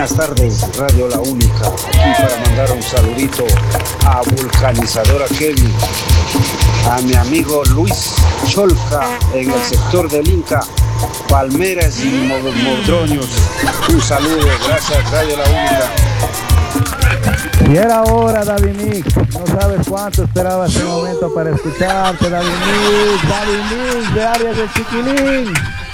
Buenas tardes, Radio La Única. Aquí para mandar un saludito a Vulcanizadora Kevin, a mi amigo Luis Cholca en el sector del Inca, Palmeras y Modroños. Un saludo, gracias Radio La Única. Y era hora, David Mix. No sabes cuánto esperaba este momento para escucharte, David Mix de Arias del Chiquilín.